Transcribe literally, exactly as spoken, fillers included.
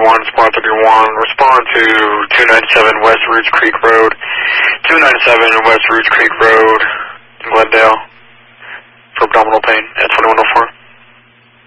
one, Squad thirty-one, respond to two ninety-seven West Roots Creek Road, two ninety-seven West Roots Creek Road, Glendale.